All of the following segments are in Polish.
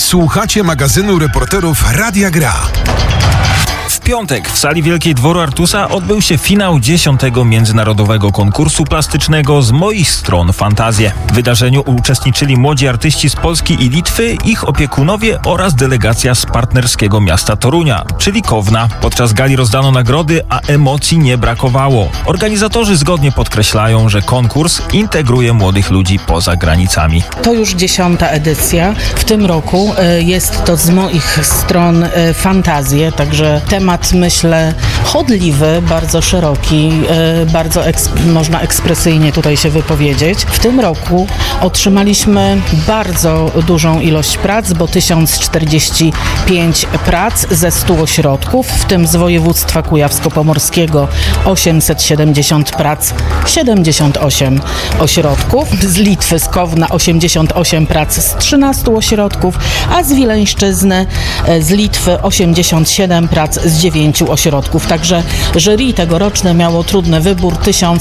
Słuchacie magazynu reporterów Radia Gra. W piątek w sali Wielkiej Dworu Artusa odbył się finał 10. Międzynarodowego Konkursu Plastycznego Z moich stron Fantazje. W wydarzeniu uczestniczyli młodzi artyści z Polski i Litwy, ich opiekunowie oraz delegacja z partnerskiego miasta Torunia, czyli Kowna. Podczas gali rozdano nagrody, a emocji nie brakowało. Organizatorzy zgodnie podkreślają, że konkurs integruje młodych ludzi poza granicami. To już 10. edycja. W tym roku jest to Z moich stron Fantazje, także temat, myślę, chodliwy, bardzo szeroki, bardzo można ekspresyjnie tutaj się wypowiedzieć. W tym roku otrzymaliśmy bardzo dużą ilość prac, bo 1045 prac ze 100 ośrodków, w tym z województwa kujawsko-pomorskiego 870 prac, 78 ośrodków, z Litwy, z Kowna 88 prac z 13 ośrodków, a z Wileńszczyzny, z Litwy 87 prac z 9 ośrodków. Także jury tegoroczne miało trudny wybór,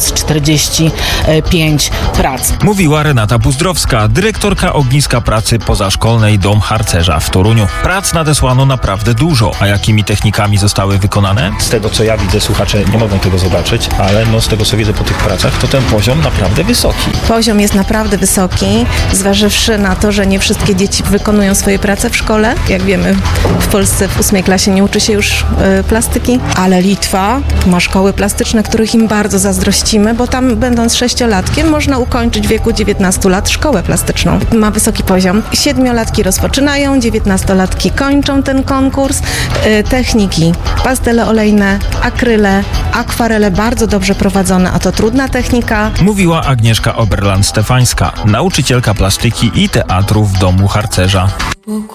1045 prac. Mówiła Renata Buzdrowska, dyrektorka ogniska pracy pozaszkolnej Dom Harcerza w Toruniu. Prac nadesłano naprawdę dużo, a jakimi technikami zostały wykonane? Z tego co ja widzę, słuchacze nie mogą tego zobaczyć, ale z tego co widzę po tych pracach, to ten poziom naprawdę wysoki. Poziom jest naprawdę wysoki, zważywszy na to, że nie wszystkie dzieci wykonują swoje prace w szkole. Jak wiemy, w Polsce w 8 klasie nie uczy się już plastyki, ale Litwa ma szkoły plastyczne, których im bardzo zazdrościmy, bo tam będąc 6-latkiem można ukończyć w wieku 19 lat szkołę plastyczną. Ma wysoki poziom. 7-latki rozpoczynają, 19-latki kończą ten konkurs. Techniki pastele olejne, akryle, akwarele bardzo dobrze prowadzone, a to trudna technika. Mówiła Agnieszka Oberland-Stefańska, nauczycielka plastyki i teatru w Domu Harcerza.